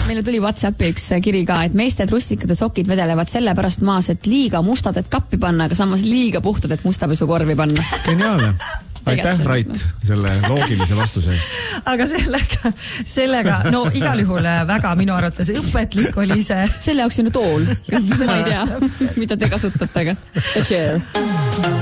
Meile tuli WhatsAppi üks kiri ka, et meeste trussikad ja sokid vedelevad selle pärast maas, et liiga mustad, et kappi panna, aga samas liiga puhtad, et mustapesukorvi panna. Geniaalne. Aitäh, Rait, selle loogilise vastuse. Aga sellega, no igal juhul väga minu arvates õpetlik oli see. Selle jaoks on ju tool. Ma ei tea, mida te kasutate, aga a chair.